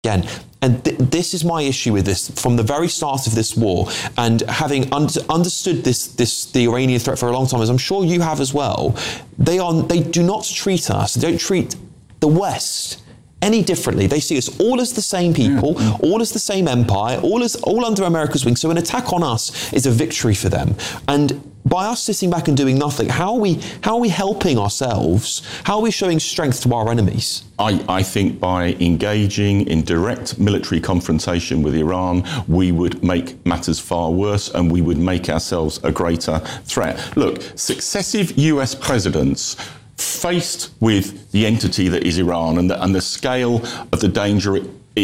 again. And this is my issue with this from the very start of this war, and having understood the Iranian threat for a long time, as I'm sure you have as well. They do not treat us. They don't treat the West any differently. They see us all as the same people, all as the same empire, all under America's wing. So an attack on us is a victory for them. And by us sitting back and doing nothing, how are we helping ourselves? How are we showing strength to our enemies? I think by engaging in direct military confrontation with Iran, we would make matters far worse, and we would make ourselves a greater threat. Look, successive US presidents faced with the entity that is Iran and the scale of the danger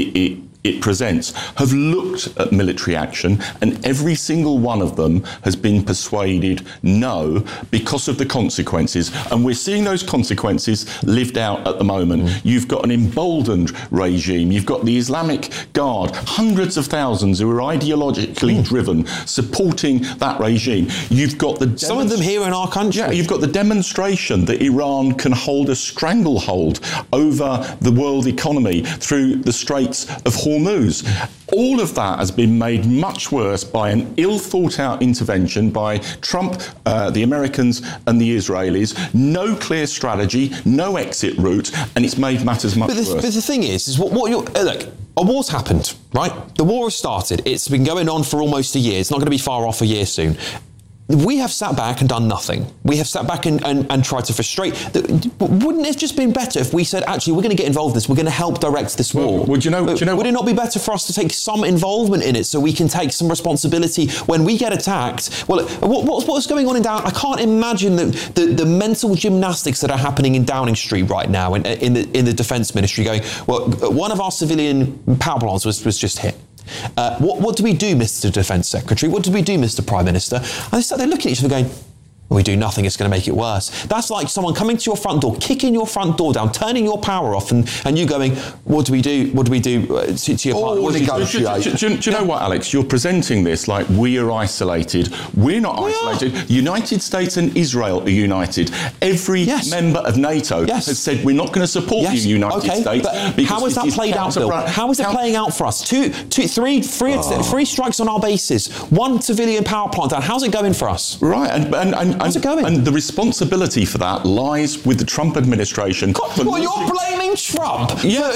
it presents, have looked at military action, and every single one of them has been persuaded no because of the consequences. And we're seeing those consequences lived out at the moment. You've got an emboldened regime. You've got the Islamic Guard, hundreds of thousands who are ideologically driven, supporting that regime. You've got some of them here in our country. Yeah, you've got the demonstration that Iran can hold a stranglehold over the world economy through the Straits of Hormuz. All of that has been made much worse by an ill-thought-out intervention by Trump, the Americans and the Israelis. No clear strategy, no exit route, and it's made matters much worse. But the thing is what you're... Look, a war's happened, right? The war has started. It's been going on for almost a year. It's not going to be far off a year soon. We have sat back and done nothing. We have sat back and tried to frustrate. Wouldn't it have just been better if we said, actually, we're going to get involved in this, we're going to help direct this war? Would you know would it not be better for us to take some involvement in it so we can take some responsibility when we get attacked? Well, what's going on in Downing? I can't imagine the mental gymnastics that are happening in Downing Street right now in the Defence Ministry going, well, one of our civilian power plants was just hit. What do we do, Mr. Defence Secretary? What do we do, Mr. Prime Minister? And they start looking at each other going, well, we do nothing, it's going to make it worse. That's like someone coming to your front door, kicking your front door down, turning your power off, and you going, what do we do? What do we do to your partner? Do you know what, Alex? You're presenting this like we are isolated. We're not isolated. United States and Israel are united. Every member of NATO has said we're not going to support you, United States. But how has that played out, Bill? How is it playing out for us? Three strikes on our bases, one civilian power plant down. How's it going for us? Right, how's it going? And the responsibility for that lies with the Trump administration. Well, you're blaming Trump. Yeah,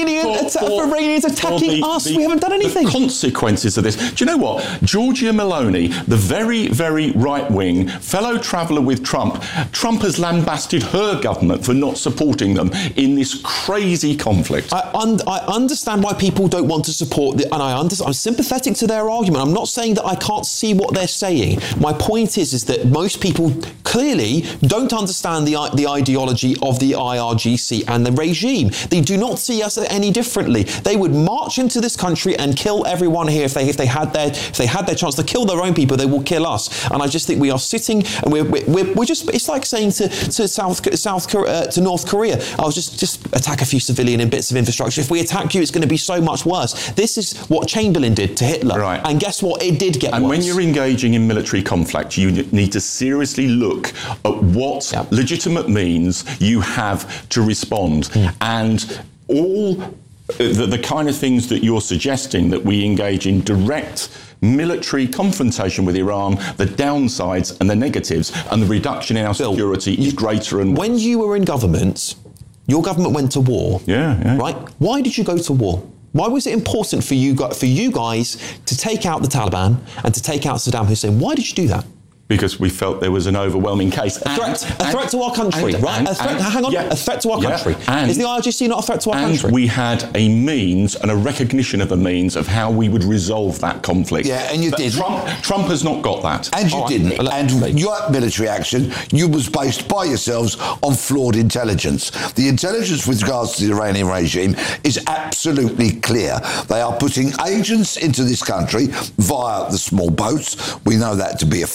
Iranians attacking us. We haven't done anything. The consequences of this. Do you know what? Giorgia Meloni, the very, very right-wing fellow traveller with Trump has lambasted her government for not supporting them in this crazy conflict. I understand why people don't want to support and I'm sympathetic to their argument. I'm not saying that I can't see what they're saying. My point is that most people clearly don't understand the ideology of the IRGC and the regime. They do not see us any differently. They would march into this country and kill everyone here if they had their chance to kill their own people. They will kill us. And I just think we are sitting and we're just. It's like saying to North Korea, "I'll just attack a few civilian and bits of infrastructure. If we attack you, it's going to be so much worse." This is what Chamberlain did to Hitler. Right. And guess what? It did get worse. And when you're engaging in military conflict, you need to seriously look at what legitimate means you have to respond. And all the kind of things that you're suggesting, that we engage in direct military confrontation with Iran, the downsides and the negatives, and the reduction in our security is greater and worse. When you were in government, your government went to war. Yeah. Right? Why did you go to war? Why was it important for you guys to take out the Taliban and to take out Saddam Hussein? Why did you do that? Because we felt there was an overwhelming case. A threat to our country, right? A threat to our country. Is the IRGC not a threat to our country? And we had a means and a recognition of a means of how we would resolve that conflict. Yeah, and you did. Trump has not got that. And you didn't. And your military action, you was based by yourselves on flawed intelligence. The intelligence with regards to the Iranian regime is absolutely clear. They are putting agents into this country via the small boats. We know that to be a fact.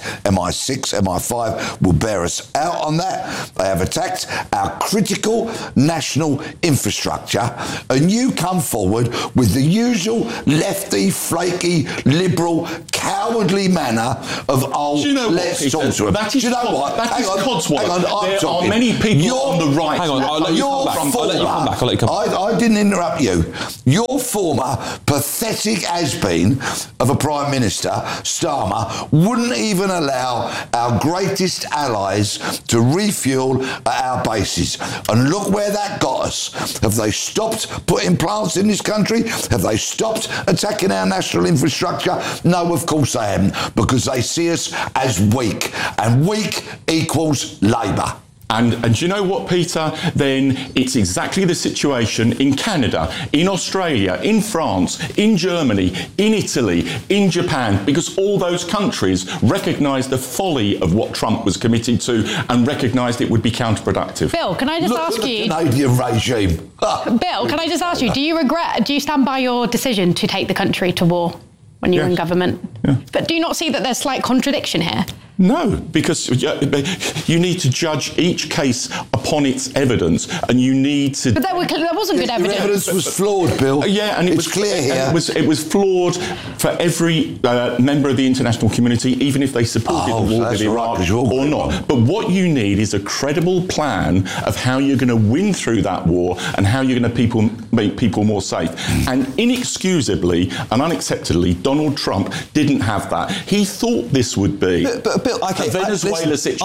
MI6, MI5 will bear us out on that. They have attacked our critical national infrastructure, and you come forward with the usual lefty, flaky, liberal, cowardly manner of, let's talk to him. That is, do you know what? That is Codswallop. Hang on, there are many people on the right. Hang on, I'll let you come back. I didn't interrupt you. Your former pathetic has-been of a Prime Minister, Starmer, wouldn't even allow our greatest allies to refuel at our bases. And look where that got us. Have they stopped putting plants in this country? Have they stopped attacking our national infrastructure? No, of course they haven't, because they see us as weak. And weak equals Labour. And you know what, Peter? Then it's exactly the situation in Canada, in Australia, in France, in Germany, in Italy, in Japan, because all those countries recognised the folly of what Trump was committed to and recognised it would be counterproductive. Bill, can I just ask you... Look at the Canadian regime. Bill, can I just ask you, do you stand by your decision to take the country to war when you were in government? Yeah. But do you not see that there's slight contradiction here? No, because you need to judge each case upon its evidence, and you need to... But that wasn't good evidence. Your evidence was flawed, Bill. Yeah, and it's clear here. It was flawed for every member of the international community, even if they supported the war with Iraq or not. But what you need is a credible plan of how you're going to win through that war and how you're going to make people more safe. And inexcusably and unacceptably, Donald Trump didn't have that. He thought this would be... But Bill, okay, the Venezuela situation.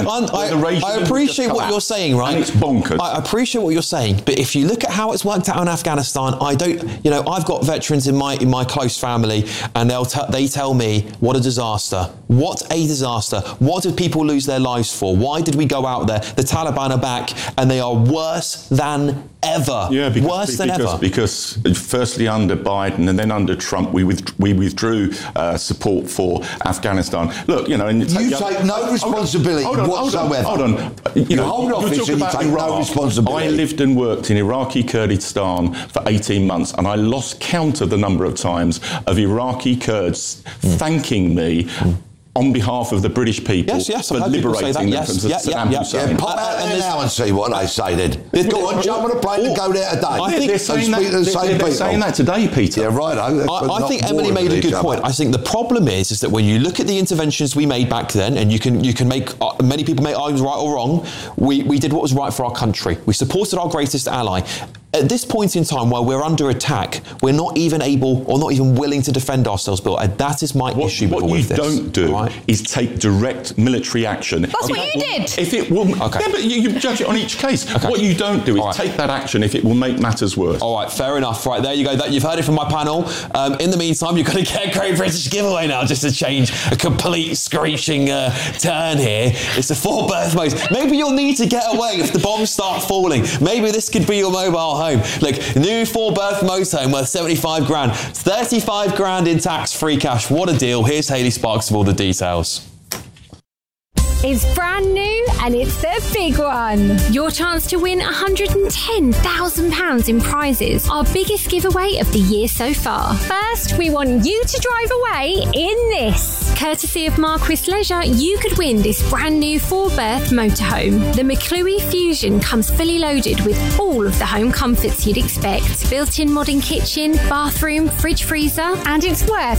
I appreciate what you're saying, right? And it's bonkers. I appreciate what you're saying, but if you look at how it's worked out in Afghanistan, I've got veterans in my close family, and they tell me what a disaster. What a disaster. What did people lose their lives for? Why did we go out there? The Taliban are back, and they are worse than ever. Yeah, because firstly under Biden and then under Trump, we withdrew support for Afghanistan. Look, you take no responsibility whatsoever. Hold on. You hold office and you take no responsibility. I lived and worked in Iraqi Kurdistan for 18 months, and I lost count of the number of times of Iraqi Kurds thanking me on behalf of the British people for liberating them from Saddam Hussein. Pop out there now and see what they say then. Go on, jump on a plane and go there today. I think they're saying that today, Peter. Yeah, right. I think Emily made a good point. I think the problem is that when you look at the interventions we made back then, and you can make many people make arguments right or wrong, we did what was right for our country. We supported our greatest ally. At this point in time where we're under attack, we're not even able or not even willing to defend ourselves, Bill. And that is my issue with all of this. What you don't do is take direct military action. That's what you did. If it will, yeah, but you judge it on each case. Okay. What you don't do is take that action if it will make matters worse. All right, fair enough. Right, there you go. You've heard it from my panel. In the meantime, you've got to get a Great British giveaway now, just to change a complete screeching turn here. It's a 4-berth motor. Maybe you'll need to get away if the bombs start falling. Maybe this could be your mobile home. Look, new 4-berth motorhome worth 75 grand. 35 grand in tax-free cash. What a deal. Here's Hayley Sparks with all the details. It's brand new and it's the big one. Your chance to win £110,000 in prizes. Our biggest giveaway of the year so far. First, we want you to drive away in this. Courtesy of Marquis Leisure, you could win this brand new 4-berth motorhome. The McClue Fusion comes fully loaded with all of the home comforts you'd expect. Built-in modern kitchen, bathroom, fridge freezer, and it's worth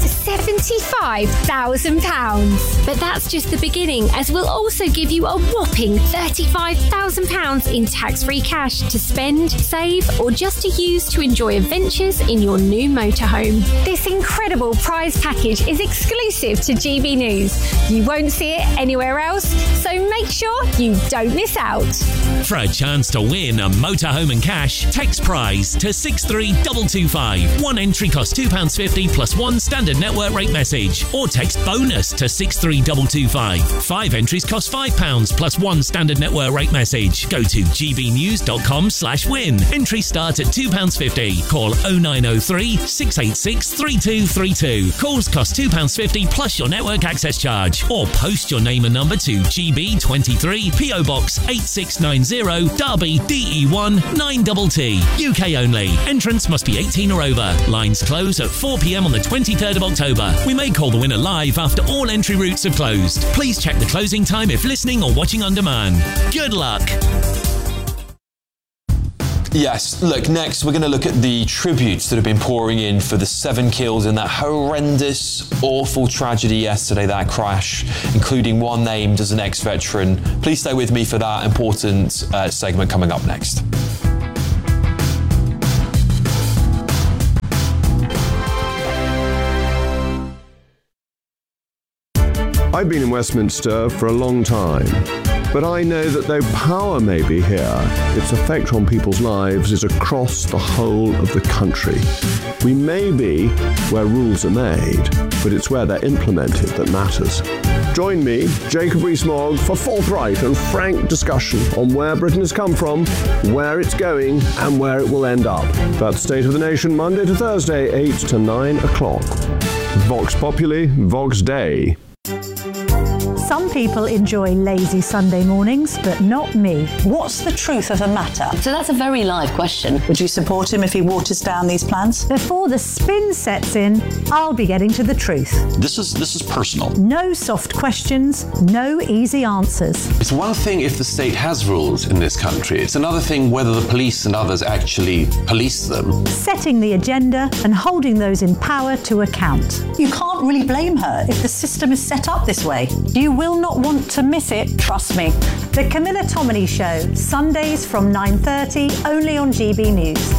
£75,000. But that's just the beginning, as we'll also give you a whopping £35,000 in tax-free cash to spend, save, or just to use to enjoy adventures in your new motorhome. This incredible prize package is exclusive to GB News. You won't see it anywhere else, so make sure you don't miss out. For a chance to win a motorhome and cash, text prize to 63225. One entry costs £2.50 plus one standard network rate message, or text bonus to 63225. 5 entries messages cost £5 plus one standard network rate message. Go to gbnews.com/win. Entry start at £2.50. Call 0903 686 3232. Calls cost £2.50 plus your network access charge. Or post your name and number to GB23 PO Box 8690 Derby DE1 9TT. UK only. Entrance must be 18 or over. Lines close at 4 p.m. on the 23rd of October. We may call the winner live after all entry routes are closed. Please check the closing time if listening or watching on demand. Good luck. Yes, look, next we're going to look at the tributes that have been pouring in for the 7 kills in that horrendous, awful tragedy yesterday, that crash, including one named as an ex-veteran. Please stay with me for that important segment coming up next. I've been in Westminster for a long time, but I know that though power may be here, its effect on people's lives is across the whole of the country. We may be where rules are made, but it's where they're implemented that matters. Join me, Jacob Rees-Mogg, for forthright and frank discussion on where Britain has come from, where it's going, and where it will end up. That's State of the Nation, Monday to Thursday, 8 to 9 o'clock. Vox Populi, Vox Dei. Some people enjoy lazy Sunday mornings, but not me. What's the truth of the matter? So that's a very live question. Would you support him if he waters down these plans? Before the spin sets in, I'll be getting to the truth. This is personal. No soft questions, no easy answers. It's one thing if the state has rules in this country. It's another thing whether the police and others actually police them. Setting the agenda and holding those in power to account. You can't really blame her if the system is set up this way. You will not want to miss it, trust me. The Camilla Tominey Show, Sundays from 9:30, only on GB News.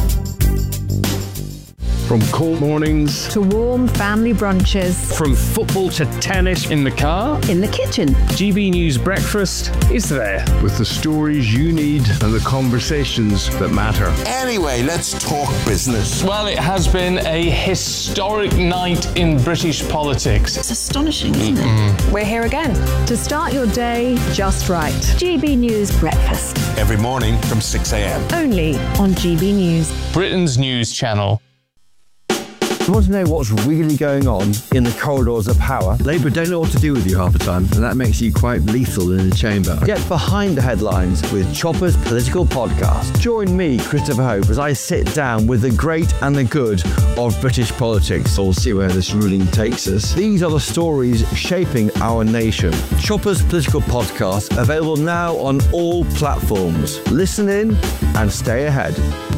From cold mornings to warm family brunches. From football to tennis in the car. In the kitchen. GB News Breakfast is there. With the stories you need and the conversations that matter. Anyway, let's talk business. Well, it has been a historic night in British politics. It's astonishing, isn't it? We're here again. To start your day just right. GB News Breakfast. Every morning from 6 a.m. Only on GB News. Britain's news channel. You want to know what's really going on in the corridors of power? Labour don't know what to do with you half the time, and that makes you quite lethal in the chamber. Get behind the headlines with Chopper's Political Podcast. Join me, Christopher Hope, as I sit down with the great and the good of British politics. We'll see where this ruling takes us. These are the stories shaping our nation. Chopper's Political Podcast, available now on all platforms. Listen in and stay ahead.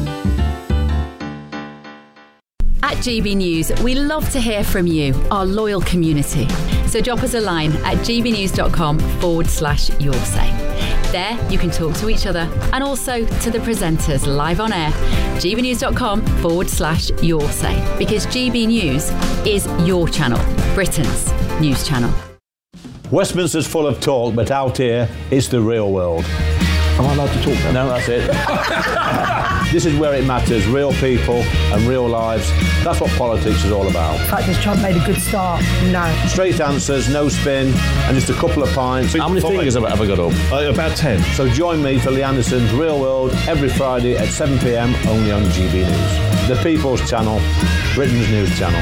At GB News, we love to hear from you, our loyal community. So drop us a line at gbnews.com/your say. There, you can talk to each other and also to the presenters live on air. gbnews.com/your say. Because GB News is your channel, Britain's news channel. Westminster's full of talk, but out here, it's the real world. Am I allowed to talk now? No, that's it. This is where it matters, real people and real lives. That's what politics is all about. In fact, has Trump made a good start? No. Straight answers, no spin, and just a couple of pints. How many fingers have I ever got up? About 10. So join me for Lee Anderson's Real World every Friday at 7 p.m. only on GB News. The People's Channel, Britain's news channel.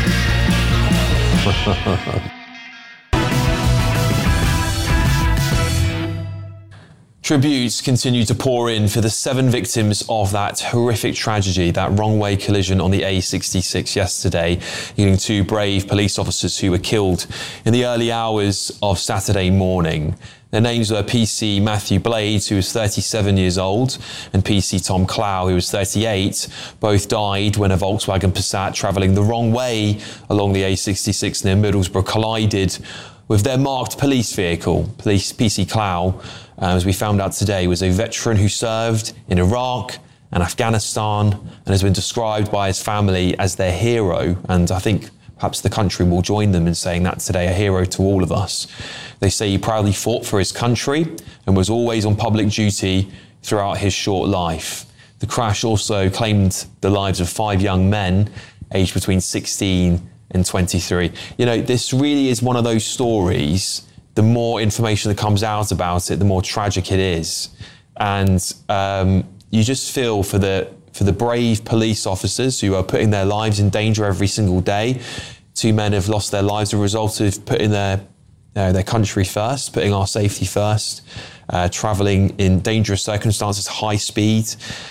Tributes continue to pour in for the 7 victims of that horrific tragedy, that wrong-way collision on the A66 yesterday, including 2 brave police officers who were killed in the early hours of Saturday morning. Their names were PC Matthew Blades, who was 37 years old, and PC Tom Clow, who was 38. Both died when a Volkswagen Passat travelling the wrong way along the A66 near Middlesbrough collided with their marked police vehicle. PC Clow, as we found out today, was a veteran who served in Iraq and Afghanistan and has been described by his family as their hero. And I think perhaps the country will join them in saying that today, a hero to all of us. They say he proudly fought for his country and was always on public duty throughout his short life. The crash also claimed the lives of 5 young men aged between 16 and 23. You know, this really is one of those stories the more information that comes out about it, the more tragic it is. And you just feel for the brave police officers who are putting their lives in danger every single day. 2 men have lost their lives as a result of putting their country first, putting our safety first, travelling in dangerous circumstances, high speed.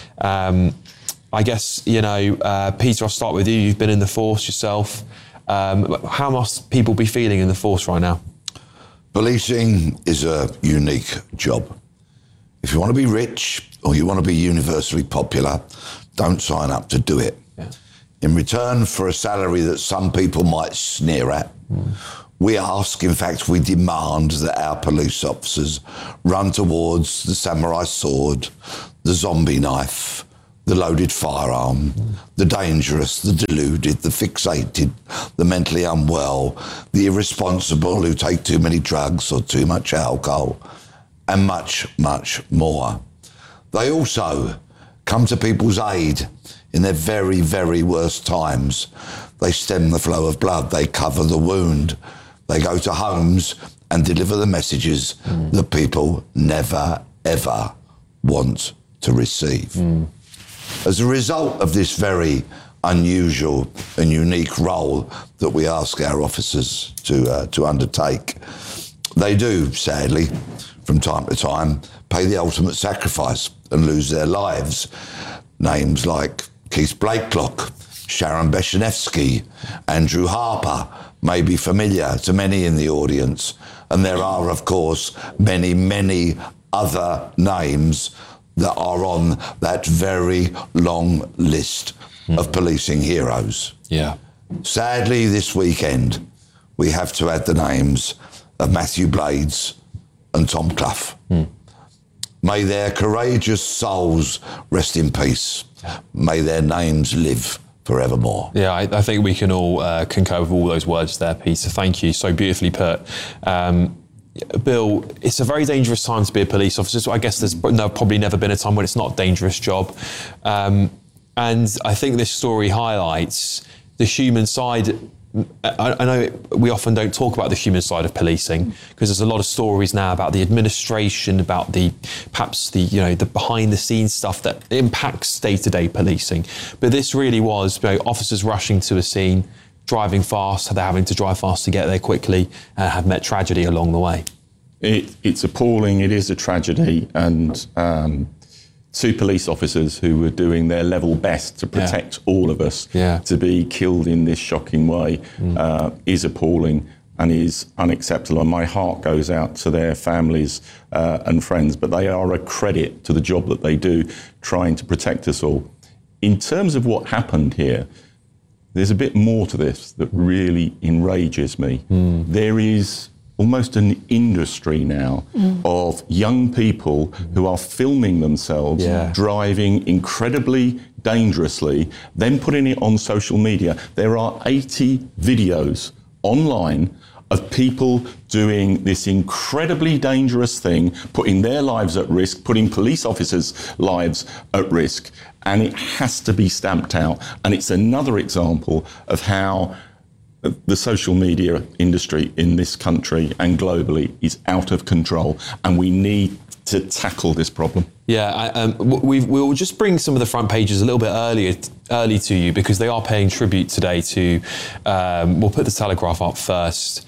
I guess, Peter, I'll start with you. You've been in the force yourself. How must people be feeling in the force right now? Policing is a unique job. If you want to be rich or you want to be universally popular, don't sign up to do it. Yeah. In return for a salary that some people might sneer at, we ask, in fact, we demand that our police officers run towards the samurai sword, the zombie knife, the loaded firearm, the dangerous, the deluded, the fixated, the mentally unwell, the irresponsible who take too many drugs or too much alcohol, and much, much more. They also come to people's aid in their very, very worst times. They stem the flow of blood, they cover the wound, they go to homes and deliver the messages that people never, ever want to receive. As a result of this very unusual and unique role that we ask our officers to undertake, they do, sadly, from time to time, pay the ultimate sacrifice and lose their lives. Names like Keith Blakelock, Sharon Beshenevsky, Andrew Harper may be familiar to many in the audience, and there are, of course, many, many other names that are on that very long list of policing heroes. Yeah. Sadly, this weekend, we have to add the names of Matthew Blades and Tom Clough. May their courageous souls rest in peace. May their names live forevermore. Yeah, I think we can all concur with all those words there, Peter. Thank you. So beautifully put. Bill, it's a very dangerous time to be a police officer. So I guess there's probably never been a time when it's not a dangerous job. And I think this story highlights the human side. I know we often don't talk about the human side of policing because there's a lot of stories now about the administration, about the behind the scenes stuff that impacts day-to-day policing. But this really was officers rushing to a scene, driving fast, they're having to drive fast to get there quickly, and have met tragedy along the way. It's appalling, it is a tragedy, and 2 police officers who were doing their level best to protect all of us to be killed in this shocking way is appalling and is unacceptable. And my heart goes out to their families and friends, but they are a credit to the job that they do trying to protect us all. In terms of what happened here, there's a bit more to this that really enrages me. There is almost an industry now of young people who are filming themselves driving incredibly dangerously, then putting it on social media. There are 80 videos online of people doing this incredibly dangerous thing, putting their lives at risk, putting police officers' lives at risk, and it has to be stamped out. And it's another example of how the social media industry in this country and globally is out of control, and we need to tackle this problem. Yeah, we'll just bring some of the front pages a little bit early to you because they are paying tribute today to. We'll put the Telegraph up first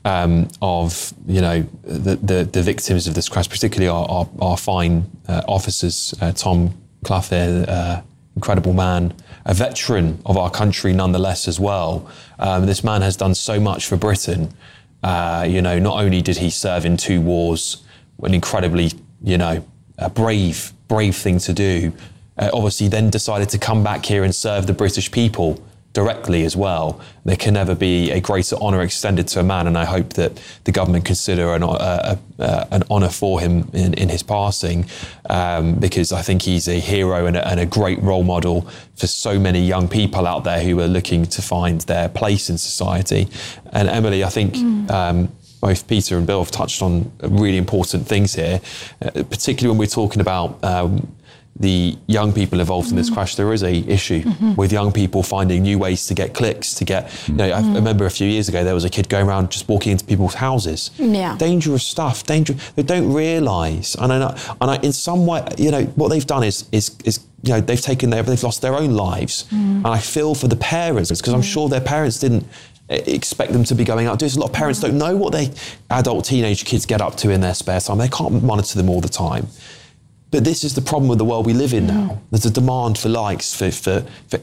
of the victims of this crash, particularly our fine officers. Tom Clough, there, incredible man, a veteran of our country nonetheless as well. This man has done so much for Britain. Not only did he serve in 2 wars, an incredibly, a brave thing to do, obviously then decided to come back here and serve the British people directly as well. There can never be a greater honour extended to a man, and I hope that the government consider an honour for him in his passing, because I think he's a hero and a great role model for so many young people out there who are looking to find their place in society. And Emily, I think both Peter and Bill have touched on really important things here, particularly when we're talking about the young people involved in this crash, there is a issue with young people finding new ways to get clicks, to get, I remember a few years ago, there was a kid going around just walking into people's houses. Yeah. Dangerous stuff, they don't realise. And I, in some way, what they've done is they've lost their own lives. And I feel for the parents, because I'm sure their parents didn't expect them to be going out doing this. A lot of parents don't know what their adult teenage kids get up to in their spare time. They can't monitor them all the time. But this is the problem with the world we live in now. There's a demand for likes, for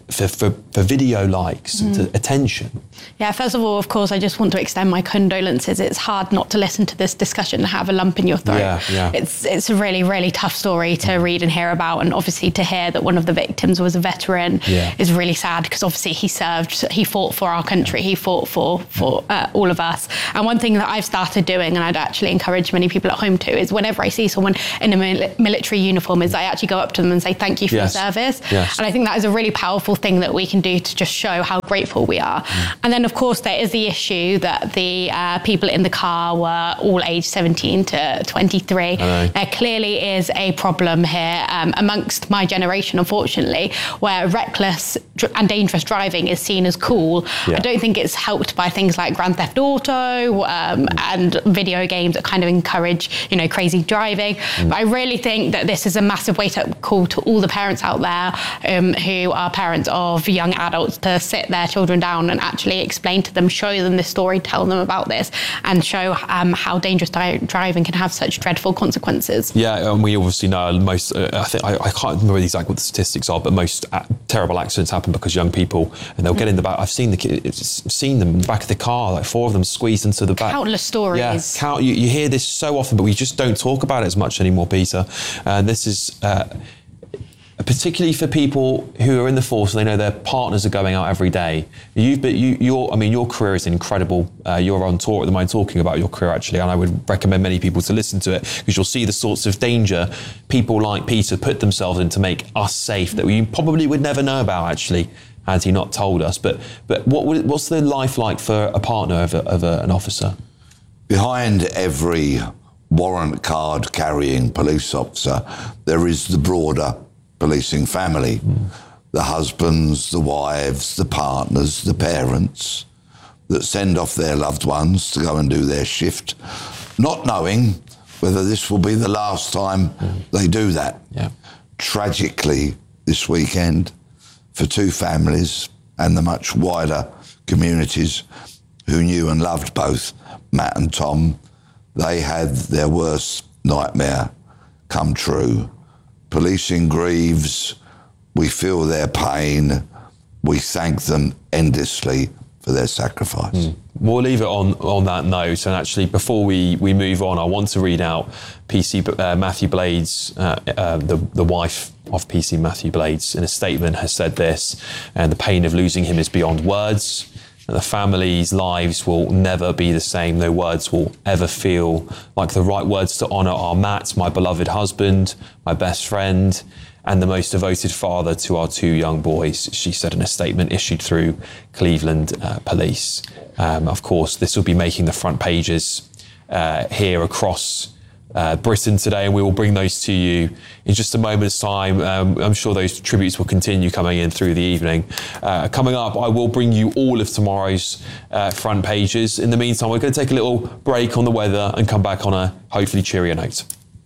video likes, and attention. Yeah, first of all, of course, I just want to extend my condolences. It's hard not to listen to this discussion and have a lump in your throat. Yeah. It's a really, really tough story to read and hear about, and obviously to hear that one of the victims was a veteran is really sad, because obviously he fought for our country, he fought for all of us. And one thing that I've started doing, and I'd actually encourage many people at home to, is whenever I see someone in a military uniform, is I actually go up to them and say thank you for your service. Yes. And I think that is a really powerful thing that we can do to just show how grateful we are. And then of course there is the issue that the people in the car were all aged 17 to 23. There clearly is a problem here amongst my generation, unfortunately, where reckless and dangerous driving is seen as cool. I don't think it's helped by things like Grand Theft Auto and video games that kind of encourage crazy driving. But I really think that this is a massive wake-up call to all the parents out there who are parents of young adults, to sit their children down and actually explain to them, show them this story, tell them about this, and show how dangerous driving can have such dreadful consequences. Yeah, and we obviously know most, I can't remember exactly what the statistics are, but most terrible accidents happen because young people, and they'll get in the back. I've seen them in the back of the car, like 4 of them squeezed into the back. Countless stories. Yeah, you hear this so often, but we just don't talk about it as much anymore, Peter. And this is particularly for people who are in the force and they know their partners are going out every day. Your career is incredible. You're on tour at the moment talking about your career, actually, and I would recommend many people to listen to it, because you'll see the sorts of danger people like Peter put themselves in to make us safe that we probably would never know about, actually, had he not told us. But what's the life like for a partner of an officer? Behind every warrant card carrying police officer, there is the broader policing family. The husbands, the wives, the partners, the parents that send off their loved ones to go and do their shift, not knowing whether this will be the last time they do that. Tragically, this weekend, for 2 families and the much wider communities who knew and loved both Matt and Tom, they had their worst nightmare come true. Policing grieves, we feel their pain, we thank them endlessly for their sacrifice. We'll leave it on that note, and actually before we move on, I want to read out PC Matthew Blades, the wife of PC Matthew Blades, in a statement has said this: and the pain of losing him is beyond words. And the family's lives will never be the same. No words will ever feel like the right words to honour our Matt, my beloved husband, my best friend, and the most devoted father to our 2 young boys, she said in a statement issued through Cleveland Police. Of course, this will be making the front pages here across Britain today, and we will bring those to you in just a moment's time. I'm sure those tributes will continue coming in through the evening. Coming up, I will bring you all of tomorrow's front pages. In the meantime, we're going to take a little break on the weather and come back on a hopefully cheerier note.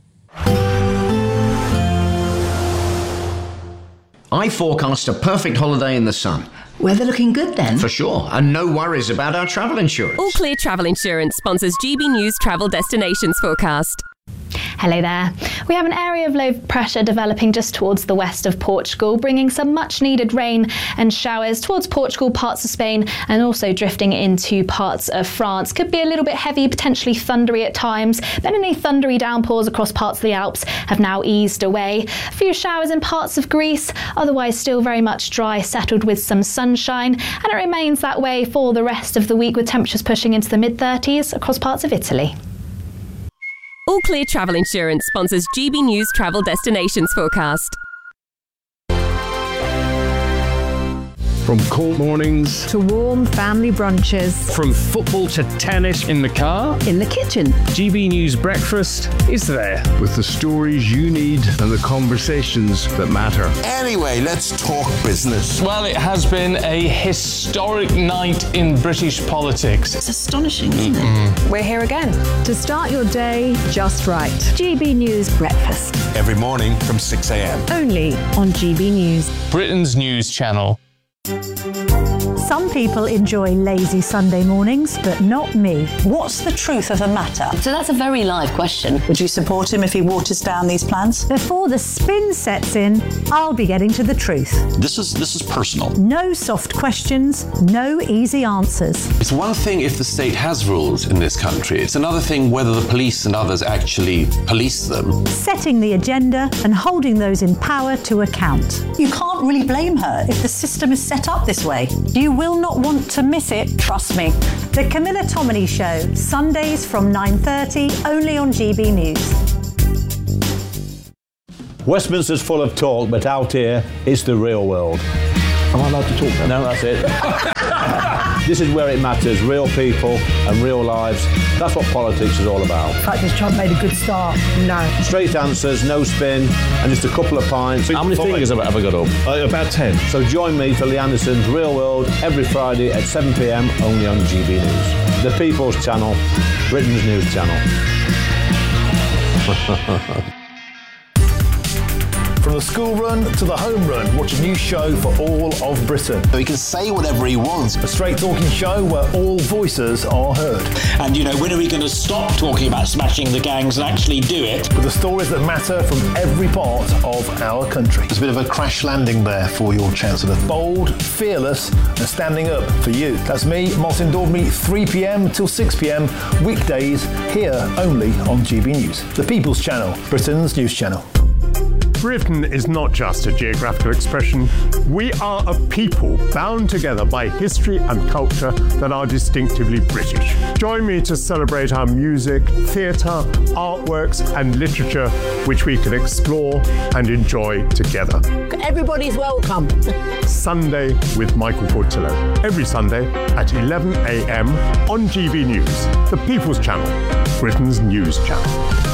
I forecast a perfect holiday in the sun. Weather looking good then? For sure, and no worries about our travel insurance. All Clear Travel Insurance sponsors GB News Travel Destinations Forecast. Hello there. We have an area of low pressure developing just towards the west of Portugal, bringing some much needed rain and showers towards Portugal, parts of Spain, and also drifting into parts of France. Could be a little bit heavy, potentially thundery at times, but any thundery downpours across parts of the Alps have now eased away. A few showers in parts of Greece, otherwise still very much dry, settled with some sunshine, and it remains that way for the rest of the week, with temperatures pushing into the mid-30s across parts of Italy. All Clear Travel Insurance sponsors GB News Travel Destinations Forecast. From cold mornings to warm family brunches. From football to tennis in the car, in the kitchen. GB News Breakfast is there with the stories you need and the conversations that matter. Anyway, let's talk business. Well, it has been a historic night in British politics. It's astonishing, isn't it? We're here again to start your day just right. GB News Breakfast. Every morning from 6 a.m. Only on GB News. Britain's news channel. Some people enjoy lazy Sunday mornings, but not me. What's the truth of the matter? So that's a very live question. Would you support him if he waters down these plans? Before the spin sets in, I'll be getting to the truth. This is personal. No soft questions, no easy answers. It's one thing if the state has rules in this country. It's another thing whether the police and others actually police them. Setting the agenda and holding those in power to account. You can't really blame her if the system is set up this way. You will not want to miss it, trust me. The Camilla Tominey Show, Sundays from 9:30, only on GB News. Westminster's full of talk, but out here, it's the real world. Am I allowed to talk now? No, that's it. This is where it matters, real people and real lives. That's what politics is all about. In fact, has Trump made a good start? No. Straight answers, no spin, and just a couple of pints. How many fingers have I got up? About 10. So join me for Lee Anderson's Real World every Friday at 7 p.m. only on GB News. The People's Channel, Britain's news channel. From the school run to the home run, watch a new show for all of Britain. So he can say whatever he wants. A straight talking show where all voices are heard. And, when are we going to stop talking about smashing the gangs and actually do it? With the stories that matter from every part of our country. There's a bit of a crash landing there for your Chancellor. Bold, fearless and standing up for you. That's me, Martin Daubney, 3 p.m. till 6 p.m. weekdays here only on GB News. The People's Channel, Britain's news channel. Britain is not just a geographical expression. We are a people bound together by history and culture that are distinctively British. Join me to celebrate our music, theatre, artworks and literature, which we can explore and enjoy together. Everybody's welcome. Sunday with Michael Portillo. Every Sunday at 11 a.m. on GB News, the People's Channel, Britain's news channel.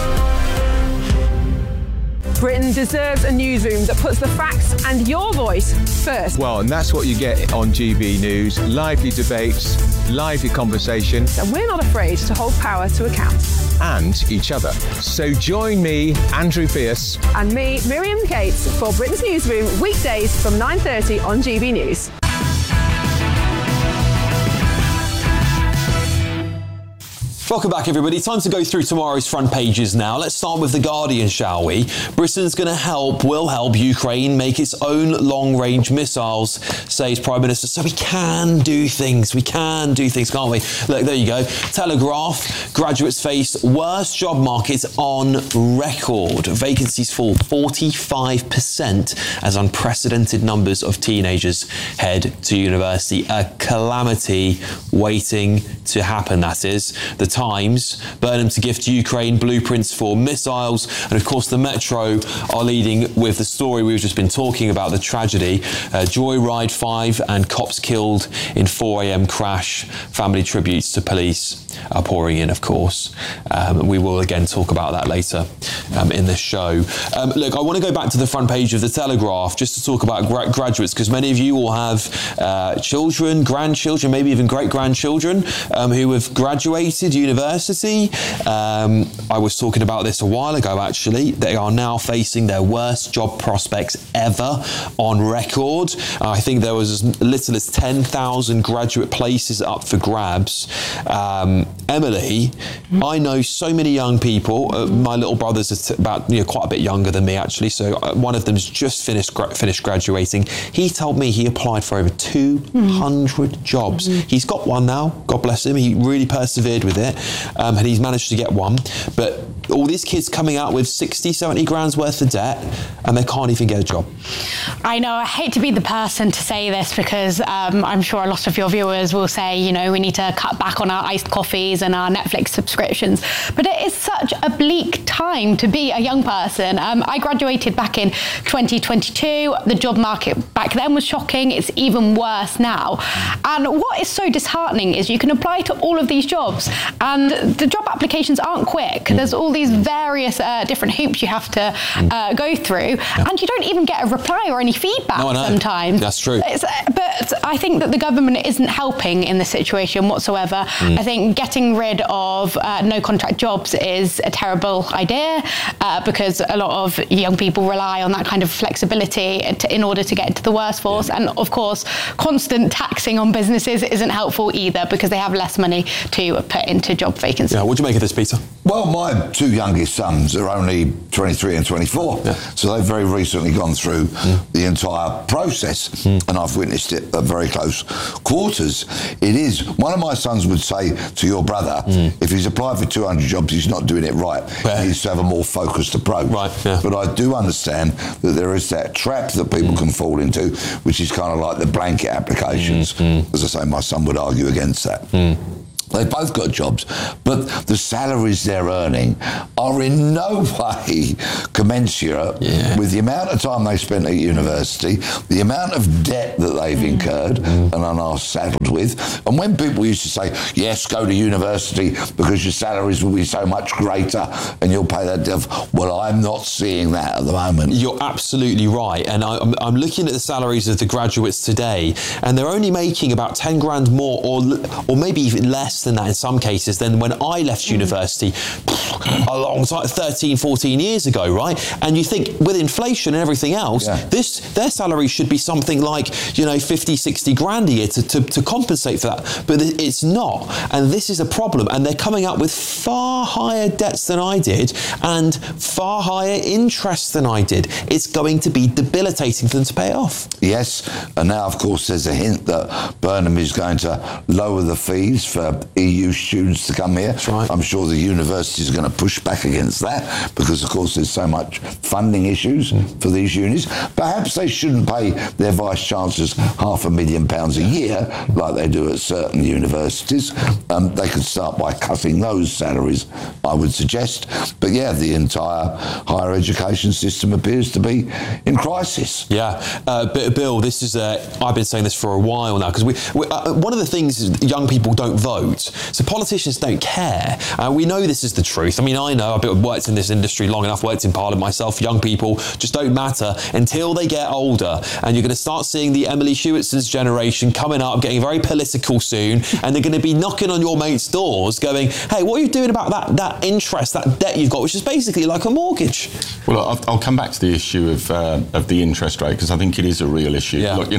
Britain deserves a newsroom that puts the facts and your voice first. Well, and that's what you get on GB News. Lively debates, lively conversation. And we're not afraid to hold power to account. And each other. So join me, Andrew Pierce. And me, Miriam Cates, for Britain's Newsroom, weekdays from 9:30 on GB News. Welcome back, everybody. Time to go through tomorrow's front pages now. Let's start with The Guardian, shall we? Britain's will help Ukraine make its own long-range missiles, says Prime Minister. So we can do things. We can do things, can't we? Look, there you go. Telegraph, graduates face worst job market on record. Vacancies fall 45% as unprecedented numbers of teenagers head to university. A calamity waiting to happen, that is. The Times, Burnham to gift Ukraine blueprints for missiles, and of course the Metro are leading with the story we've just been talking about, the tragedy. Joyride 5 and cops killed in 4 a.m. crash. Family tributes to police are pouring in, of course. We will again talk about that later in the show. Look, I want to go back to the front page of the Telegraph just to talk about graduates, because many of you will have children, grandchildren, maybe even great-grandchildren who have graduated university. I was talking about this a while ago, actually. They are now facing their worst job prospects ever on record. I think there was as little as 10,000 graduate places up for grabs. Emily, I know so many young people. My little brother's about quite a bit younger than me, actually. So one of them's just finished graduating. He told me he applied for over 200 jobs. He's got one now. God bless him. He really persevered with it, and he's managed to get one. But all these kids coming out with 60, 70 grand's worth of debt, and they can't even get a job. I know, I hate to be the person to say this because I'm sure a lot of your viewers will say, you know, we need to cut back on our iced coffees and our Netflix subscriptions. But it is such a bleak time to be a young person. I graduated back in 2022. The job market back then was shocking. It's even worse now. And what is so disheartening is you can apply to all of these jobs and the job applications aren't quick. There's all these various different hoops you have to go through, and you don't even get a reply or any feedback sometimes. That's true. But I think that the government isn't helping in this situation whatsoever. I think getting rid of no contract jobs is a terrible idea because a lot of young people rely on that kind of flexibility in order to get into the workforce. And of course, constant taxing on businesses isn't helpful either because they have less money to put into job vacancies. Yeah, what do you make of this, Peter? Well, my two youngest sons are only 23 and 24, so they've very recently gone through the entire process, and I've witnessed it at very close quarters. It is, one of my sons would say to your brother, if he's applied for 200 jobs, he's not doing it right. He needs to have a more focused approach. But I do understand that there is that trap that people can fall into, which is kind of like the blanket applications. As I say, my son would argue against that. They've both got jobs, but the salaries they're earning are in no way commensurate with the amount of time they spent at university, the amount of debt that they've incurred and are saddled with. And when people used to say, yes, go to university because your salaries will be so much greater and you'll pay that debt, well, I'm not seeing that at the moment. You're absolutely right. And I'm looking at the salaries of the graduates today, and they're only making about 10 grand more or maybe even less than that in some cases than when I left university a long time, 13, 14 years ago, right? And you think with inflation and everything else, their salary should be something like, 50, 60 grand a year to compensate for that. But it's not. And this is a problem. And they're coming up with far higher debts than I did and far higher interest than I did. It's going to be debilitating for them to pay it off. Yes. And now, of course, there's a hint that Burnham is going to lower the fees for EU students to come here. That's right. I'm sure the universities are going to push back against that because, of course, there's so much funding issues for these unis. Perhaps they shouldn't pay their vice-chancellors £500,000 a year like they do at certain universities. They could start by cutting those salaries, I would suggest. But, yeah, the entire higher education system appears to be in crisis. Yeah. Bill, this is... I've been saying this for a while now because one of the things is young people don't vote. So politicians don't care. We know this is the truth. I mean, I know I've worked in this industry long enough, worked in Parliament myself. Young people just don't matter until they get older. And you're going to start seeing the Emily Shewartson's generation coming up, getting very political soon. And they're going to be knocking on your mates' doors going, hey, what are you doing about that interest, that debt you've got, which is basically like a mortgage? Well, I'll come back to the issue of the interest rate because I think it is a real issue. Yeah. Look,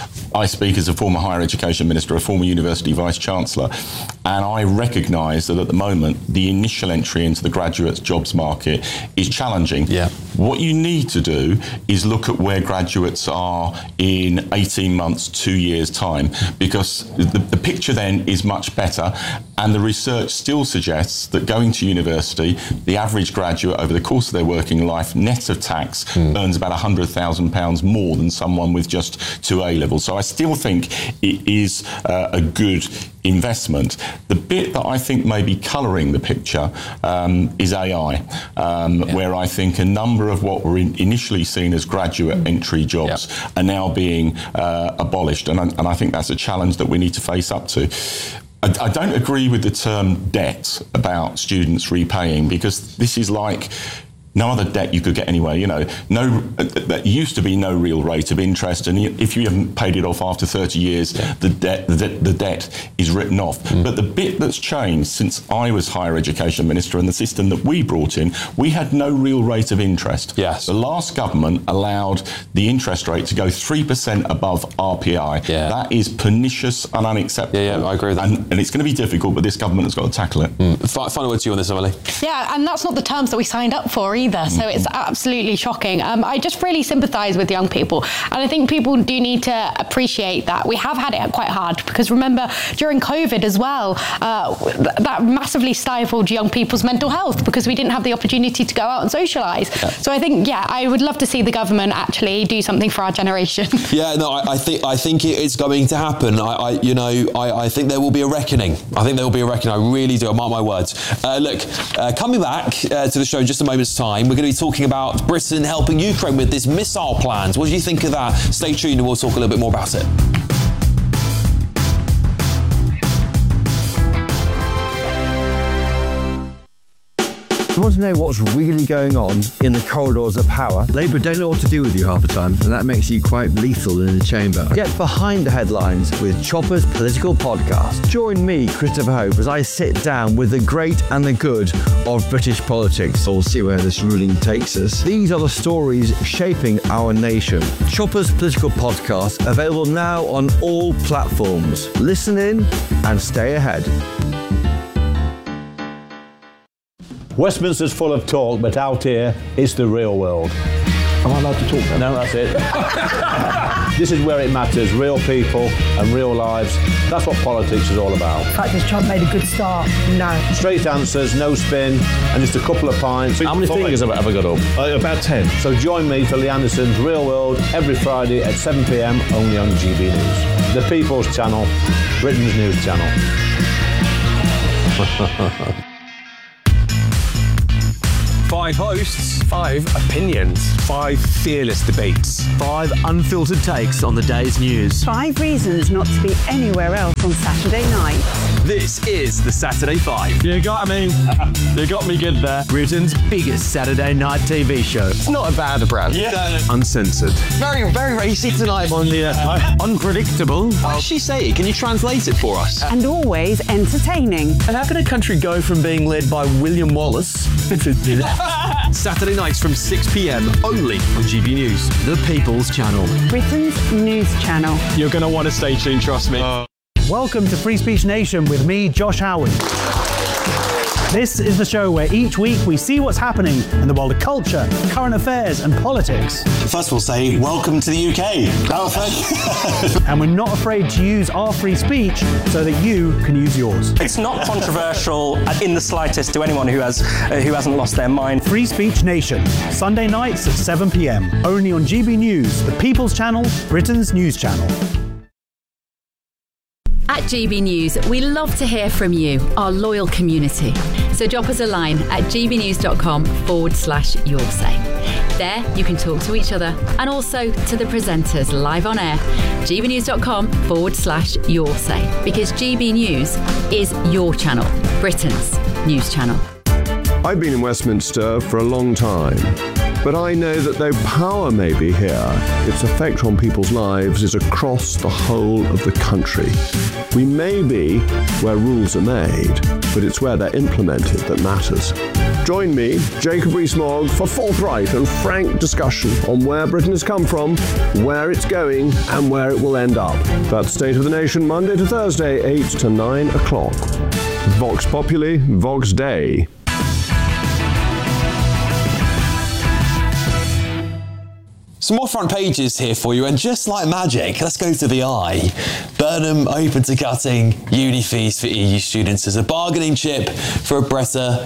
I speak as a former higher education minister, a former university vice-chancellor, and I recognise that at the moment the initial entry into the graduate jobs market is challenging. Yeah. What you need to do is look at where graduates are in 18 months, 2 years' time, because the picture then is much better, and the research still suggests that going to university, the average graduate over the course of their working life, net of tax, earns about £100,000 more than someone with just 2 A-levels. So I still think it is a good investment. The bit that I think may be colouring the picture is AI, where I think a number of what were initially seen as graduate entry jobs are now being abolished, and I think that's a challenge that we need to face up to. I don't agree with the term debt about students repaying, because this is like no other debt you could get anyway. There used to be no real rate of interest, and if you haven't paid it off after 30 years, the debt is written off. But the bit that's changed since I was higher education minister and the system that we brought in, we had no real rate of interest. Yes. The last government allowed the interest rate to go 3% above RPI. Yeah. That is pernicious and unacceptable. Yeah, I agree with that. And it's going to be difficult, but this government has got to tackle it. Final word to you on this, Emily. Yeah, and that's not the terms that we signed up for either. either. So it's absolutely shocking. I just really sympathise with young people. And I think people do need to appreciate that. We have had it quite hard because remember, during COVID as well, that massively stifled young people's mental health because we didn't have the opportunity to go out and socialise. Yeah. So I think, I would love to see the government actually do something for our generation. Yeah, no, I think it's going to happen. I think there will be a reckoning. I really do. I mark my words. Coming back to the show in just a moment's time, we're going to be talking about Britain helping Ukraine with these missile plans. What do you think of that? Stay tuned and we'll talk a little bit more about it. You want to know what's really going on in the corridors of power? Labour don't know what to do with you half the time, and that makes you quite lethal in the chamber. Get behind the headlines with Chopper's Political Podcast. Join me, Christopher Hope, as I sit down with the great and the good of British politics. We'll see where this ruling takes us. These are the stories shaping our nation. Chopper's Political Podcast, available now on all platforms. Listen in and stay ahead. Westminster's full of talk, but out here, it's the real world. Am I allowed to talk now? No, that's it. This is where it matters. Real people and real lives. That's what politics is all about. In fact, has Trump made a good start? No. Straight answers, no spin, and just a couple of pints. How many fingers have I got up? About 10. So join me for Lee Anderson's Real World every Friday at 7 p.m. only on GB News. The People's Channel, Britain's news channel. 5 hosts, 5 opinions, 5 fearless debates, 5 unfiltered takes on the day's news. 5 reasons not to be anywhere else on Saturday night. This is the Saturday 5. You got me. You got me good there. Britain's biggest Saturday night TV show. It's not a bad brand. Yeah. Uncensored. Very, very racy tonight. On the unpredictable. What did she say? Can you translate it for us? And always entertaining. And how can a country go from being led by William Wallace Saturday nights from 6 p.m. only on GB News, the People's Channel. Britain's news channel. You're going to want to stay tuned, trust me. Welcome to Free Speech Nation with me, Josh Howard. This is the show where each week we see what's happening in the world of culture, current affairs and politics. First we'll say, welcome to the UK. And we're not afraid to use our free speech so that you can use yours. It's not controversial in the slightest to anyone who hasn't lost their mind. Free Speech Nation, Sunday nights at 7 p.m. Only on GB News, the People's Channel, Britain's news channel. At GB News, we love to hear from you, our loyal community. So drop us a line at gbnews.com/yoursay. There, you can talk to each other and also to the presenters live on air. gbnews.com/yoursay. Because GB News is your channel, Britain's news channel. I've been in Westminster for a long time, but I know that though power may be here, its effect on people's lives is across the whole of the country. We may be where rules are made, but it's where they're implemented that matters. Join me, Jacob Rees-Mogg, for forthright and frank discussion on where Britain has come from, where it's going, and where it will end up. That's State of the Nation, Monday to Thursday, 8 to 9 o'clock. Vox Populi, Vox Dei. Some more front pages here for you, and just like magic, let's go to the eye. Burnham open to cutting uni fees for EU students as a bargaining chip for a better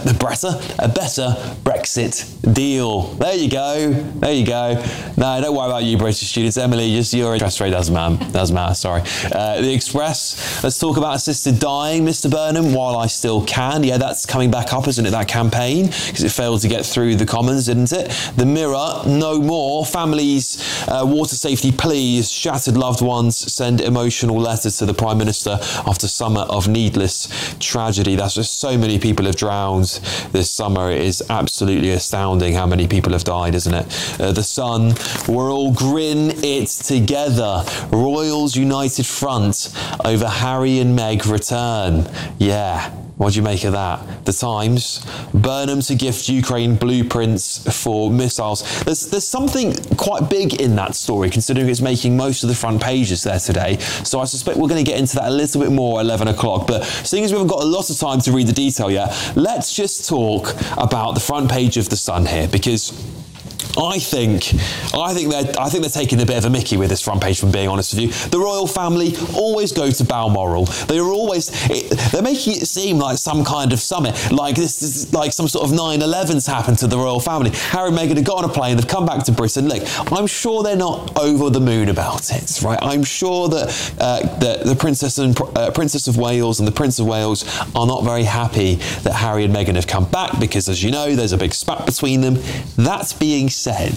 Brexit deal. There you go. No, don't worry about you British students. Emily, just your interest rate doesn't matter, sorry. The Express, let's talk about assisted dying, Mr. Burnham, while I still can. Yeah, that's coming back up, isn't it, that campaign? Because it failed to get through the Commons, didn't it? The Mirror, no more. Families, water safety pleas, shattered loved ones send emotional letters to the Prime Minister after summer of needless tragedy. That's just so many people have drowned this summer. It is absolutely astounding how many people have died, isn't it? The Sun, we're all grin it together. Royals united front over Harry and Meg return. Yeah. What do you make of that? The Times, Burnham to gift Ukraine blueprints for missiles. There's something quite big in that story, considering it's making most of the front pages there today. So I suspect we're going to get into that a little bit more at 11 o'clock. But seeing as we haven't got a lot of time to read the detail yet, let's just talk about the front page of The Sun here, because I think they're taking a bit of a mickey with this front page, from being honest with you. The royal family always go to Balmoral. They're making it seem like some kind of summit, like this is like some sort of 9/11's happened to the royal family. Harry and Meghan have got on a plane, they've come back to Britain. Look, I'm sure they're not over the moon about it, right? I'm sure that the Princess of Wales and the Prince of Wales are not very happy that Harry and Meghan have come back, because, as you know, there's a big spat between them. That being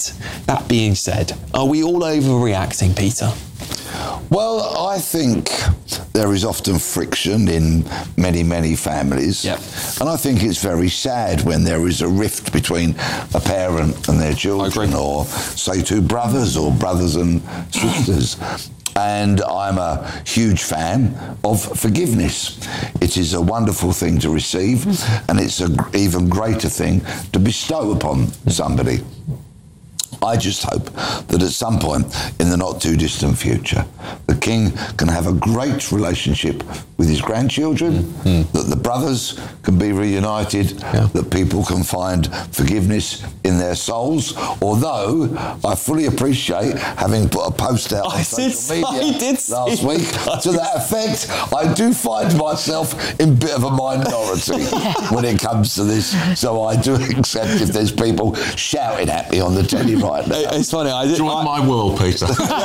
said, are we all overreacting, Peter? Well, I think there is often friction in many, many families. Yep. And I think it's very sad when there is a rift between a parent and their children, or, say, two brothers or brothers and sisters. And I'm a huge fan of forgiveness. It is a wonderful thing to receive, and it's an even greater thing to bestow upon somebody. I just hope that at some point in the not too distant future, the King can have a great relationship with his grandchildren, that the brothers can be reunited, that people can find forgiveness in their souls. Although I fully appreciate, having put a post out on social media last week to that effect, I do find myself in a bit of a minority when it comes to this. So I do accept if there's people shouting at me on the telly right now. It's funny. Join my world, Peter.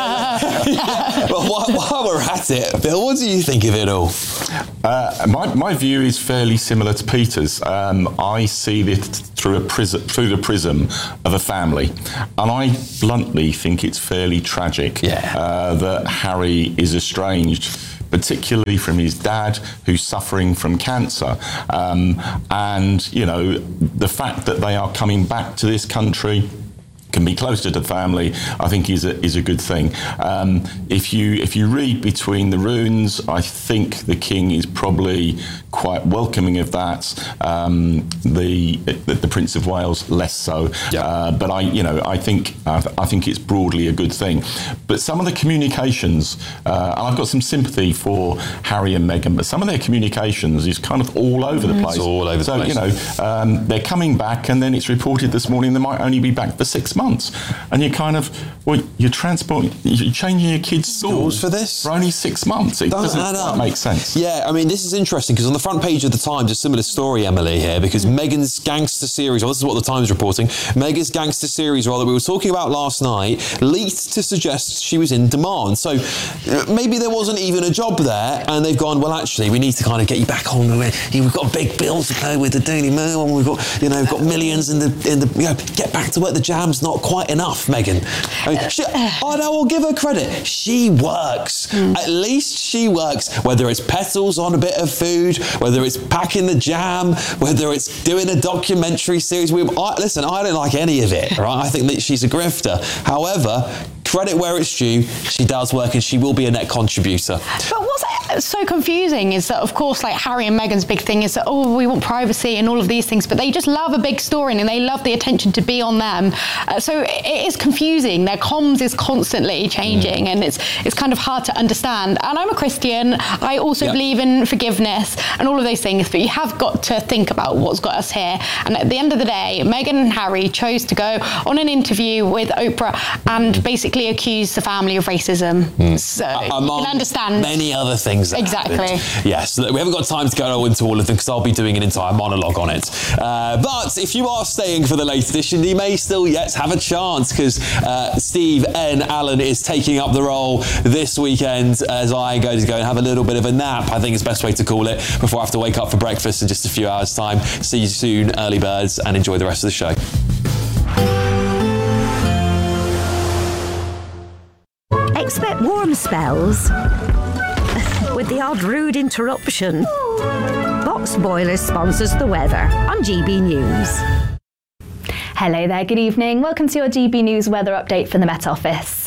But while we're at it, Bill, what do you think of it all? My view is fairly similar to Peter's. I see it through the prism of a family, and I bluntly think it's fairly tragic that Harry is estranged, particularly from his dad, who's suffering from cancer. And, you know, the fact that they are coming back to this country, can be closer to family, I think is a good thing. If you read between the runes, I think the King is probably quite welcoming of that. The Prince of Wales less so. But I think it's broadly a good thing. But some of the communications, and I've got some sympathy for Harry and Meghan, but some of their communications is kind of all over the place. It's all over the place. So, you know, they're coming back, and then it's reported this morning they might only be back for 6 months. And you're kind of, you're changing your kids' schools for this? For only 6 months. It doesn't quite make sense. Yeah, I mean, this is interesting, because on the front page of the Times, a similar story, Emily, here, because Meghan's gangster series, well, this is what the Times is reporting, Meghan's gangster series, that we were talking about last night, leaked to suggest she was in demand. So maybe there wasn't even a job there, and they've gone, well, actually, we need to kind of get you back on. We've got a big bill to pay with the Daily Mail, and we've got millions in the get back to work. The Jam's not quite enough, Meghan. I will give her credit. She works. At least she works. Whether it's petals on a bit of food, whether it's packing the Jam, whether it's doing a documentary series. Listen, I don't like any of it, right? I think that she's a grifter. However, credit where it's due. She does work, and she will be a net contributor. But what's so confusing is that, of course, like Harry and Meghan's big thing is that, we want privacy and all of these things, but they just love a big story and they love the attention to be on them. So it is confusing. Their comms is constantly changing, and it's kind of hard to understand. And I'm a Christian. I also believe in forgiveness and all of those things, but you have got to think about what's got us here. And at the end of the day, Meghan and Harry chose to go on an interview with Oprah and basically accuse the family of racism. So you can understand many other things that exactly happened. Yes, we haven't got time to go into all of them, because I'll be doing an entire monologue on it. But if you are staying for the late edition, you may still yet have a chance, because Steve N. Allen is taking up the role this weekend as I go and have a little bit of a nap, I think is the best way to call it, before I have to wake up for breakfast in just a few hours' time. See you soon, early birds, and enjoy the rest of the show. Expect warm spells with the odd rude interruption. Box Boilers sponsors the weather on GB News. Hello there, good evening. Welcome to your GB News weather update from the Met Office.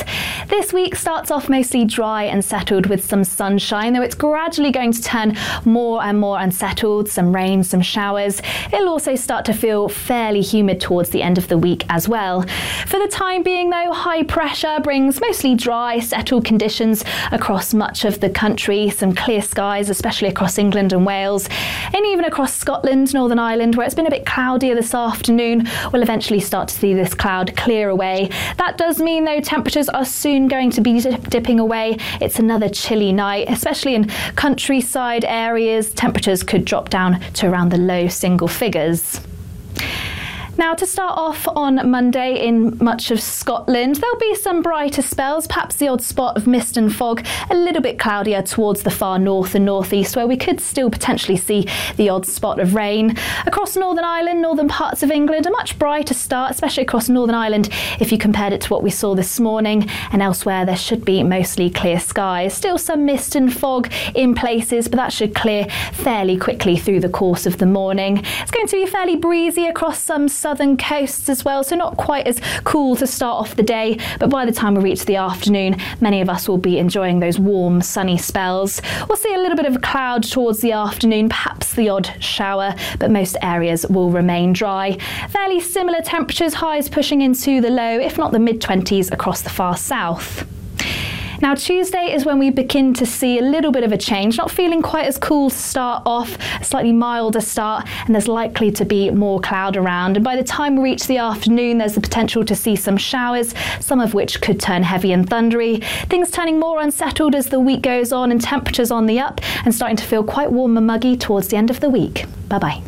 This week starts off mostly dry and settled with some sunshine, though it's gradually going to turn more and more unsettled, some rain, some showers. It'll also start to feel fairly humid towards the end of the week as well. For the time being though, high pressure brings mostly dry, settled conditions across much of the country, some clear skies, especially across England and Wales, and even across Scotland, Northern Ireland, where it's been a bit cloudier this afternoon. We'll eventually start to see this cloud clear away. That does mean though temperatures are soon going to be dipping away. It's another chilly night, especially in countryside areas. Temperatures could drop down to around the low single figures. Now, to start off on Monday in much of Scotland, there'll be some brighter spells, perhaps the odd spot of mist and fog, a little bit cloudier towards the far north and northeast, where we could still potentially see the odd spot of rain. Across Northern Ireland, northern parts of England, a much brighter start, especially across Northern Ireland if you compared it to what we saw this morning, and elsewhere there should be mostly clear skies. Still some mist and fog in places, but that should clear fairly quickly through the course of the morning. It's going to be fairly breezy across some southern coasts as well, so not quite as cool to start off the day, but by the time we reach the afternoon, many of us will be enjoying those warm, sunny spells. We'll see a little bit of a cloud towards the afternoon, perhaps the odd shower, but most areas will remain dry. Fairly similar temperatures, highs pushing into the low, if not the mid-20s across the far south. Now, Tuesday is when we begin to see a little bit of a change, not feeling quite as cool to start off, a slightly milder start, and there's likely to be more cloud around. And by the time we reach the afternoon, there's the potential to see some showers, some of which could turn heavy and thundery. Things turning more unsettled as the week goes on, and temperatures on the up and starting to feel quite warm and muggy towards the end of the week. Bye-bye.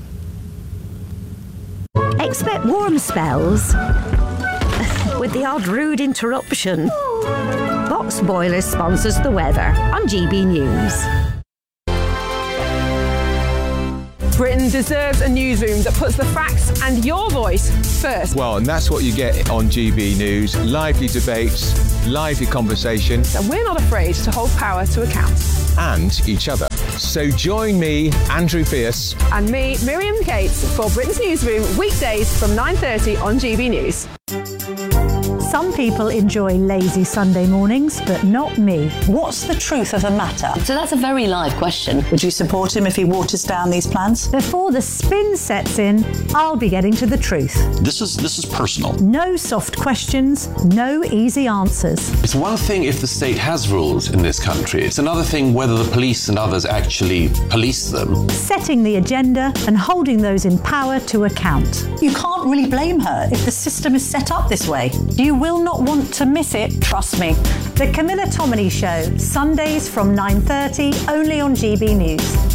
Expect warm spells with the odd rude interruption. Box Boilers sponsors the weather on GB News. Britain deserves a newsroom that puts the facts and your voice first. Well, and that's what you get on GB News. Lively debates, lively conversation. And we're not afraid to hold power to account. And each other. So join me, Andrew Pierce. And me, Miriam Cates, for Britain's Newsroom, weekdays from 9:30 on GB News. Some people enjoy lazy Sunday mornings, but not me. What's the truth of the matter? So that's a very live question. Would you support him if he waters down these plans? Before the spin sets in, I'll be getting to the truth. This is personal. No soft questions, no easy answers. It's one thing if the state has rules in this country. It's another thing whether the police and others actually police them. Setting the agenda and holding those in power to account. You can't really blame her if the system is set up this way. You will not want to miss it, trust me. The Camilla Tominey Show, Sundays from 9:30, only on GB News.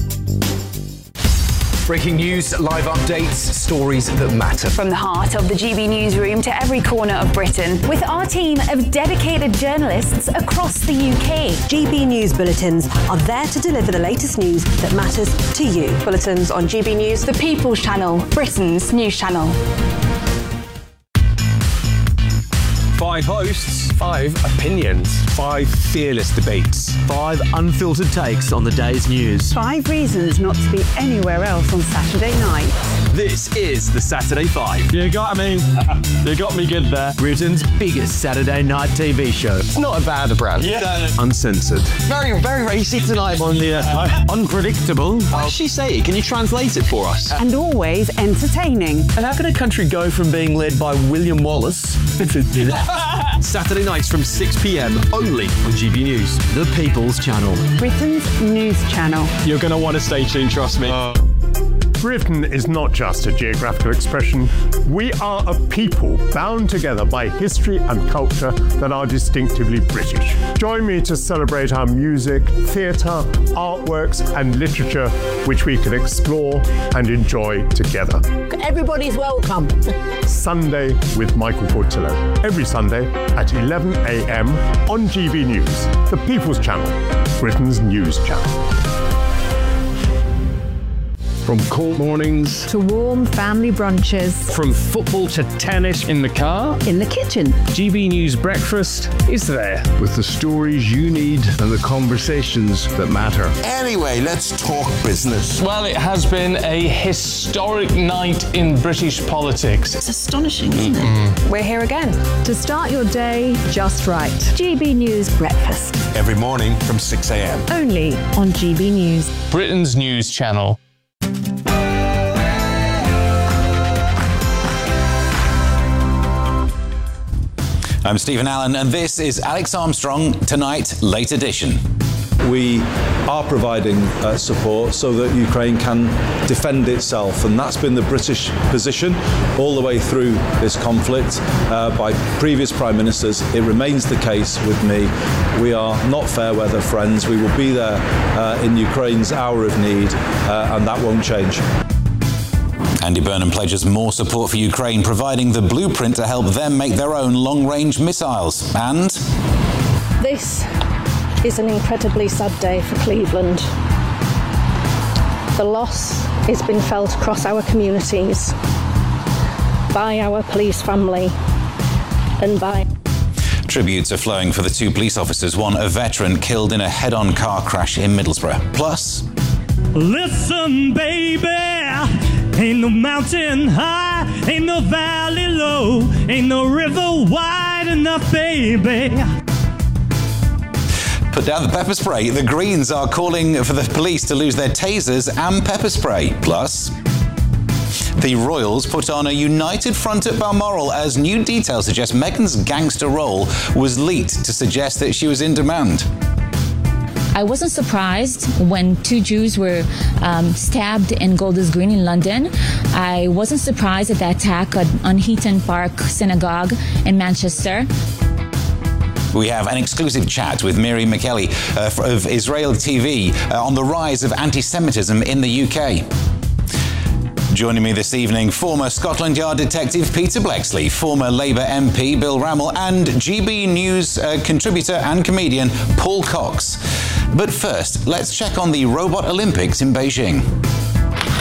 Breaking news, live updates, stories that matter. From the heart of the GB Newsroom to every corner of Britain, with our team of dedicated journalists across the UK. GB News Bulletins are there to deliver the latest news that matters to you. Bulletins on GB News, the People's Channel, Britain's news channel. 5 hosts, 5 opinions, 5 fearless debates, 5 unfiltered takes on the day's news. 5 reasons not to be anywhere else on Saturday night. This is the Saturday 5. You got me good there. Britain's biggest Saturday night TV show. It's not a bad brand. Yeah. Uncensored. Very, very racy tonight. On the unpredictable. What did she say? Can you translate it for us? And always entertaining. And how can a country go from being led by William Wallace Saturday nights from 6 p.m. only on GB News, the People's Channel. Britain's news channel. You're going to want to stay tuned, trust me. Britain is not just a geographical expression. We are a people bound together by history and culture that are distinctively British. Join me to celebrate our music, theatre, artworks and literature, which we can explore and enjoy together. Everybody's welcome. Sunday with Michael Portillo. Every Sunday at 11 a.m. on GB News, the People's Channel, Britain's news channel. From cold mornings to warm family brunches. From football to tennis in the car. In the kitchen. GB News Breakfast is there. With the stories you need and the conversations that matter. Anyway, let's talk business. Well, it has been a historic night in British politics. It's astonishing, isn't it? We're here again. To start your day just right. GB News Breakfast. Every morning from 6 a.m. Only on GB News. Britain's news channel. I'm Stephen Allen, and this is Alex Armstrong Tonight, Late Edition. We are providing support so that Ukraine can defend itself, and that's been the British position all the way through this conflict by previous Prime Ministers. It remains the case with me. We are not fair weather friends. We will be there in Ukraine's hour of need, and that won't change. Andy Burnham pledges more support for Ukraine, providing the blueprint to help them make their own long-range missiles. And this is an incredibly sad day for Cleveland. The loss has been felt across our communities, by our police family, and by... Tributes are flowing for the two police officers, one a veteran killed in a head-on car crash in Middlesbrough. Plus... Listen, baby, ain't no mountain high, ain't no valley low, ain't no river wide enough, baby. Put down the pepper spray. The Greens are calling for the police to lose their tasers and pepper spray. Plus, the Royals put on a united front at Balmoral as new details suggest Meghan's gangster role was leaked to suggest that she was in demand. I wasn't surprised when two Jews were stabbed in Golders Green in London. I wasn't surprised at the attack on Heaton Park Synagogue in Manchester. We have an exclusive chat with Miri McKelly of Israel TV on the rise of anti-Semitism in the UK. Joining me this evening, former Scotland Yard detective Peter Bleksley, former Labour MP Bill Rammell, and GB News contributor and comedian Paul Cox. But first, let's check on the Robot Olympics in Beijing.